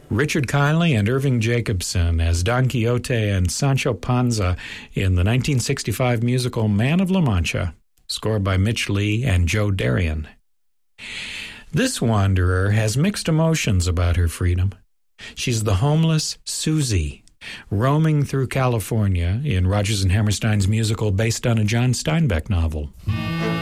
Richard Kiley and Irving Jacobson as Don Quixote and Sancho Panza in the 1965 musical Man of La Mancha, scored by Mitch Lee and Joe Darian. This wanderer has mixed emotions about her freedom. She's the homeless Susie, roaming through California in Rodgers and Hammerstein's musical based on a John Steinbeck novel.